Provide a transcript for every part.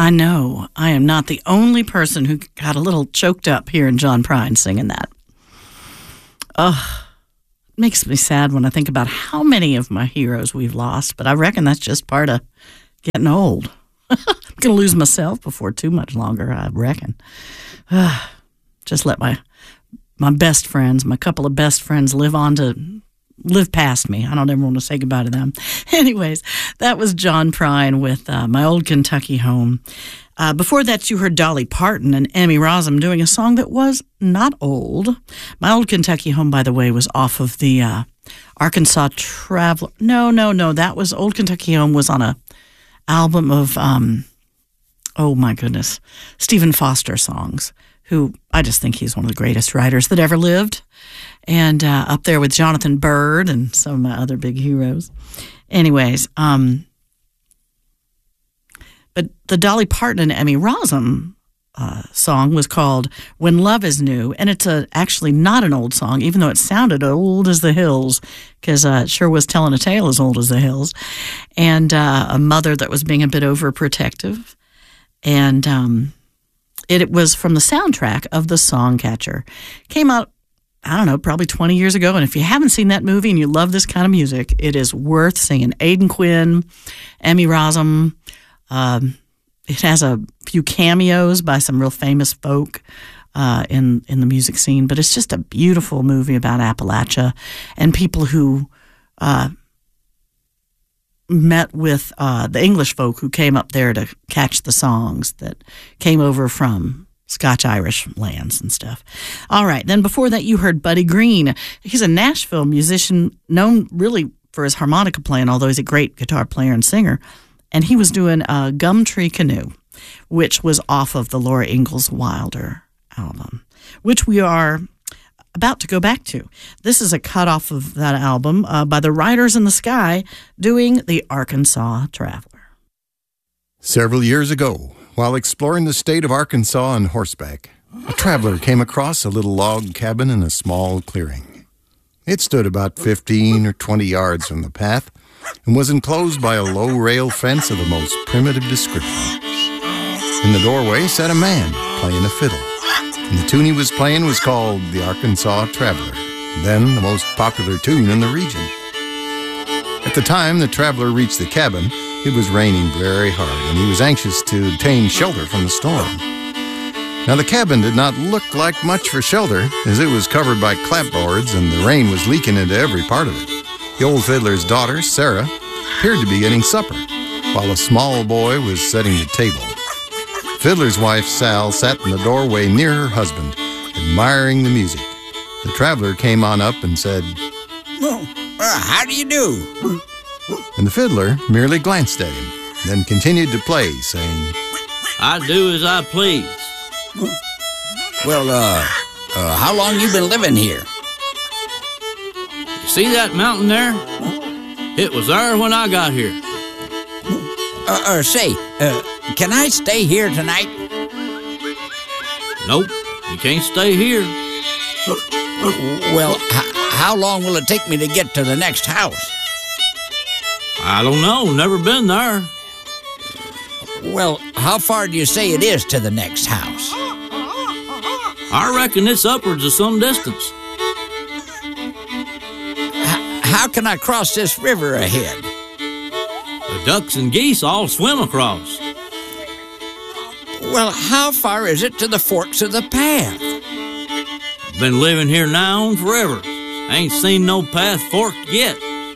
I know I am not the only person who got a little choked up hearing John Prine singing that. Ugh, it makes me sad when I think about how many of my heroes we've lost, but I reckon that's just part of getting old. I'm going to lose myself before too much longer, I reckon. Just let my best friends, my couple of best friends, live past me. I don't ever want to say goodbye to them. Anyways, that was John Prine with My Old Kentucky Home. Before that, you heard Dolly Parton and Emmy Rossum doing a song that was not old. My Old Kentucky Home, by the way, was off of the Arkansas Traveler. No. That was Old Kentucky Home was on a album of, oh my goodness, Stephen Foster songs, who I just think he's one of the greatest writers that ever lived. And up there with Jonathan Byrd and some of my other big heroes. Anyways, but the Dolly Parton and Emmy Rossum song was called When Love Is New, and it's actually not an old song, even though it sounded old as the hills, because it sure was telling a tale as old as the hills, and a mother that was being a bit overprotective, and it was from the soundtrack of The Songcatcher. Came out, I don't know, probably 20 years ago. And if you haven't seen that movie and you love this kind of music, it is worth seeing. Aidan Quinn, Emmy Rossum. It has a few cameos by some real famous folk in the music scene. But it's just a beautiful movie about Appalachia and people who met with the English folk who came up there to catch the songs that came over from Scotch-Irish lands and stuff. All right, then before that you heard Buddy Green. He's a Nashville musician known really for his harmonica playing, although he's a great guitar player and singer. And he was doing Gumtree Canoe, which was off of the Laura Ingalls Wilder album, which we are about to go back to. This is a cut off of that album by the Riders in the Sky doing the Arkansas Traveler. Several years ago, while exploring the state of Arkansas on horseback, a traveler came across a little log cabin in a small clearing. It stood about 15 or 20 yards from the path and was enclosed by a low rail fence of the most primitive description. In the doorway sat a man playing a fiddle, and the tune he was playing was called the Arkansas Traveler, then the most popular tune in the region. At the time the traveler reached the cabin, it was raining very hard, and he was anxious to obtain shelter from the storm. Now, the cabin did not look like much for shelter, as it was covered by clapboards and the rain was leaking into every part of it. The old fiddler's daughter, Sarah, appeared to be getting supper, while a small boy was setting the table. Fiddler's wife, Sal, sat in the doorway near her husband, admiring the music. The traveler came on up and said, "How do you do?" And the fiddler merely glanced at him, then continued to play, saying, "I do as I please." Well, how long you been living here? You see that mountain there? It was there when I got here. Can I stay here tonight? Nope, you can't stay here. Well, how long will it take me to get to the next house? I don't know, never been there. Well, how far do you say it is to the next house? I reckon it's upwards of some distance. How can I cross this river ahead? The ducks and geese all swim across. Well, how far is it to the forks of the path? Been living here now forever. Ain't seen no path forked yet.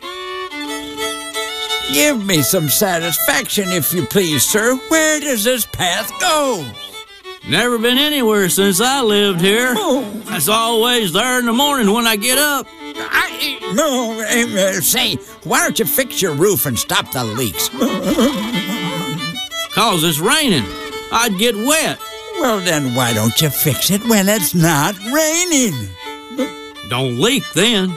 Give me some satisfaction, if you please, sir. Where does this path go? Never been anywhere since I lived here. It's always there in the morning when I get up. Say, why don't you fix your roof and stop the leaks? 'Cause it's raining. I'd get wet. Well, then why don't you fix it when it's not raining? Don't leak then.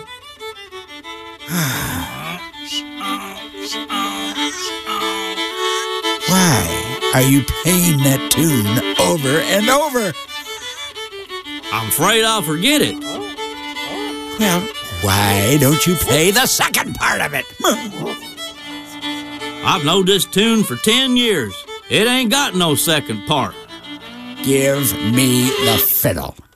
Why are you playing that tune over and over? I'm afraid I'll forget it. Well, why don't you play the second part of it? I've known this tune for 10 years. It ain't got no second part. Give me the fiddle.